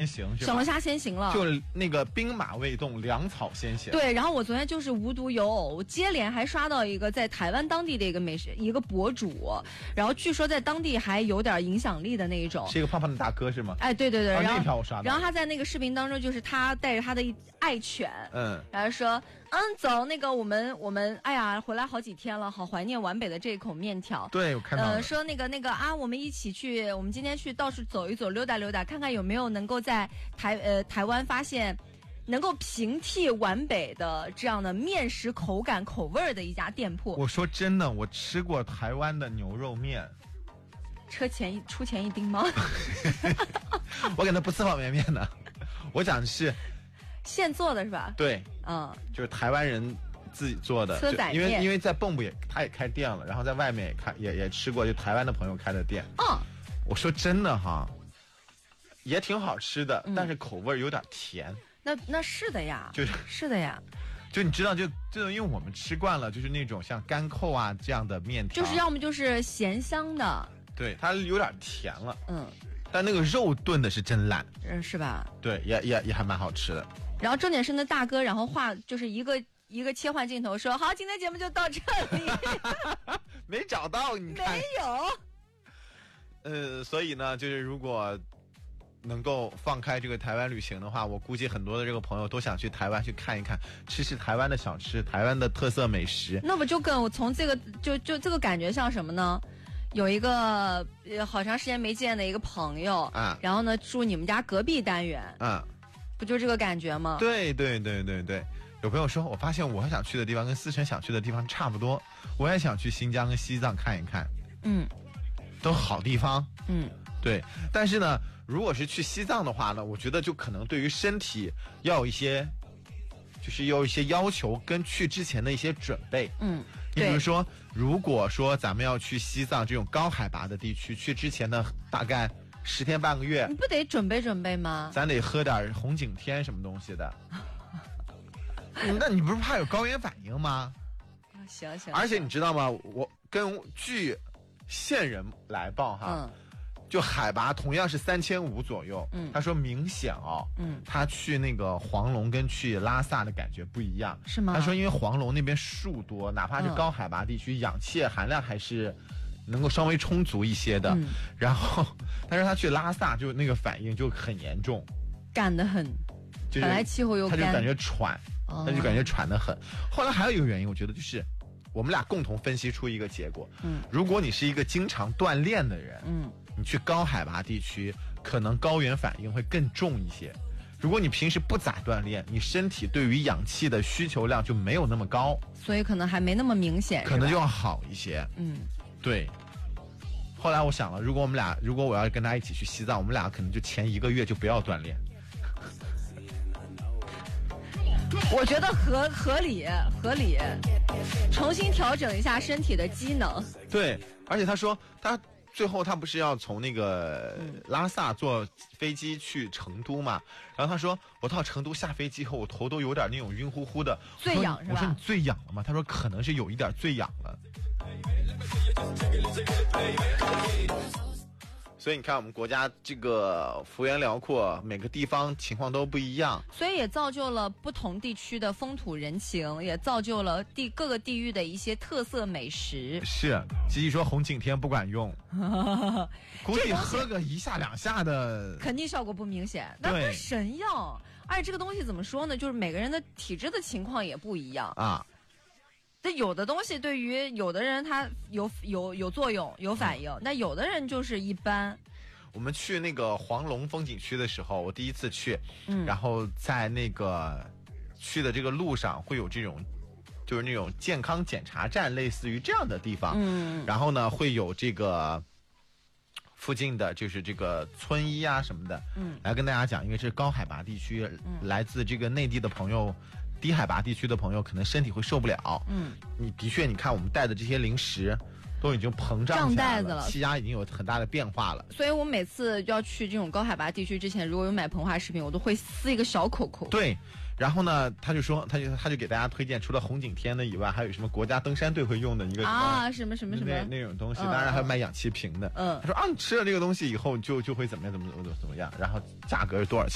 行， 小龙虾先行了， 就那个兵马未动，粮草先行。 对，然后我昨天就是无独有偶，我接连还刷到一个在台湾当地的一个美食一个博主，然后据说在当地还有点影响力的那一种， 是一个胖胖的大哥是吗？ 哎，对对对，然后那条我刷到， 然后他在那个视频当中，就是他带着他的爱犬，然后说，走，那个我们，哎呀，回来好几天了，好怀念皖北的这一口面条。 对，我看到了。 说那个啊，我们一起去，我们今天去到处走一走，溜达溜达，看看有没有能够在台湾发现能够平替皖北的这样的面食口感口味的一家店铺。 我说真的，我吃过台湾的牛肉面。 出钱一丁吗？ 我感觉不吃方便面的，我讲的是现做的是吧？ 对，就是台湾人自己做的车仔面， 因为在蚌埠他也开店了，然后在外面也吃过，就台湾的朋友开的店。我说真的哈，也挺好吃的，但是口味有点甜。 那是的呀，是的呀。 就你知道，就因为我们吃惯了，就是那种像甘扣啊这样的面条， 就是要么就是咸香的。 对，它有点甜了，但那个肉炖的是真烂， 是吧？ 对，也还蛮好吃的。 然后重点是那大哥，然后就是一个切换镜头说：“好，今天节目就到这里。” 没找到，你看没有。所以呢，就是如果能够放开这个台湾旅行的话，我估计很多的这个朋友都想去台湾去看一看，吃台湾的小吃，台湾的特色美食。 那不就跟我从这个就这个感觉像什么呢？有一个好长时间没见的一个朋友然后呢住你们家隔壁单元不就这个感觉吗？ 对对对对对，有朋友说我发现我想去的地方跟思辰想去的地方差不多，我也想去新疆跟西藏看一看，都好地方，对。但是呢，如果是去西藏的话呢，我觉得就可能对于身体要有一些要求跟去之前的一些准备，你比如说，如果说咱们要去西藏这种高海拔的地区，去之前的大概10天半个月， 你不得准备准备吗？ 咱得喝点红景天什么东西的。那你不是怕有高原反应吗？ 行。 而且你知道吗？我据线人来报哈，就海拔同样是3500左右，他说明显他去那个黄龙跟去拉萨的感觉不一样， 是吗？ 他说因为黄龙那边树多，哪怕是高海拔地区，氧气含量还是能够稍微充足一些的。然后他说他去拉萨就那个反应就很严重， 干得很， 就是本来气候又干， 他就感觉喘，他就感觉喘得很。后来还有一个原因，我觉得就是我们俩共同分析出一个结果，如果你是一个经常锻炼的人，你去高海拔地区，可能高原反应会更重一些。如果你平时不咋锻炼，你身体对于氧气的需求量就没有那么高， 所以可能还没那么明显， 可能就要好一些。对。后来我想了，如果我要跟他一起去西藏，我们俩可能就前1个月就不要锻炼。 我觉得合理，重新调整一下身体的机能。 对，而且他说他最后他不是要从那个拉萨坐飞机去成都嘛？然后他说我到成都下飞机后，我头都有点那种晕乎乎的， 醉氧是吧？ 我说你醉氧了吗？他说可能是有一点醉氧了。所以你看我们国家这个幅员辽阔，每个地方情况都不一样， 所以也造就了不同地区的风土人情，也造就了各个地域的一些特色美食。 是，吉吉说红景天不管用，估计喝个1下2下的肯定效果不明显，那不是神药。而且这个东西怎么说呢，就是每个人的体质的情况也不一样啊。这有的东西对于有的人它有作用有反应，那有的人就是一般。 我们去那个黄龙风景区的时候，我第一次去，然后在那个去的这个路上会有这种就是那种健康检查站，类似于这样的地方，然后呢会有这个附近的就是这个村医啊什么的，来跟大家讲，因为这是高海拔地区，来自这个内地的朋友，低海拔地区的朋友可能身体会受不了，你的确你看我们带的这些零食都已经膨胀起来了，气压已经有很大的变化了。 所以我每次要去这种高海拔地区之前，如果有买膨化食品，我都会撕一个小口口。 对，然后呢，他就说，他就给大家推荐，除了红景天的以外，还有什么国家登山队会用的一个什么那种东西，当然还有卖氧气瓶的。他说你吃了这个东西以后就会怎么样，然后价格是多少钱？